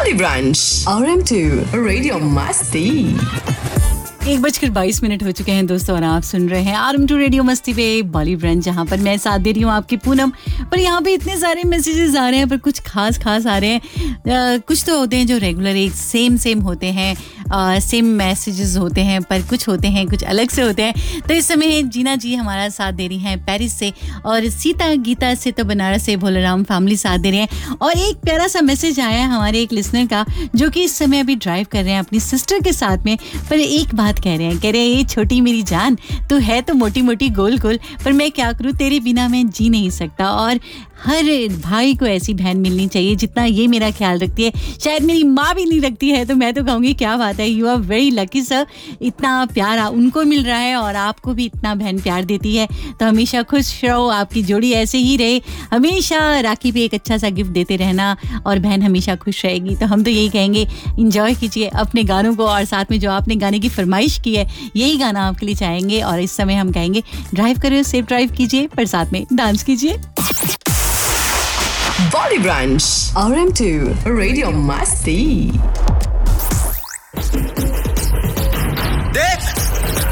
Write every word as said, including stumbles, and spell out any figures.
Volley branch R M to radio मस्ती। एक बजकर बाईस मिनट हो चुके हैं दोस्तों और आप सुन रहे हैं आर एम टू रेडियो मस्ती पे बॉली ब्रांच, जहाँ पर मैं साथ दे रही हूँ आपकी पूनम। पर यहाँ पे इतने सारे मैसेजेस आ रहे हैं, पर कुछ खास खास आ रहे हैं। आ, कुछ तो होते हैं जो रेगुलर एक सेम सेम होते हैं, सेम मैसेजेस होते हैं, पर कुछ होते हैं कुछ अलग से होते हैं। तो इस समय जीना जी हमारा साथ दे रही हैं पेरिस से, और सीता गीता से तो बनारस से भोलाराम फैमिली साथ दे रहे हैं। और एक प्यारा सा मैसेज आया है हमारे एक लिसनर का, जो कि इस समय अभी ड्राइव कर रहे हैं अपनी सिस्टर के साथ में, पर एक बात कह रहे हैं, कह रहे हैं ये छोटी मेरी जान, तू है तो मोटी मोटी गोल गोल, पर मैं क्या करूं, तेरे बिना मैं जी नहीं सकता। और हर भाई को ऐसी बहन मिलनी चाहिए जितना ये मेरा ख्याल रखती है। शायद मेरी माँ भी नहीं रखती है, तो मैं तो कहूँगी क्या बात है, you are very lucky sir. इतना प्यार उनको मिल रहा है और आपको भी इतना बहन प्यार देती है, तो हमेशा खुश रहो, आपकी जोड़ी ऐसे ही रहे। हमेशा राखी पे एक अच्छा सा गिफ्ट देते रहना और बहन हमेशा खुश रहेगी। तो हम तो यही कहेंगे, इंजॉय कीजिए अपने गानों को, और साथ में जो आपने गाने की फरमाइश की है यही गाना आपके लिए चाहेंगे। और इस समय हम कहेंगे ड्राइव करिए, सेफ ड्राइव कीजिए, पर साथ में डांस कीजिए। बॉली branch R M to radio मस्ती।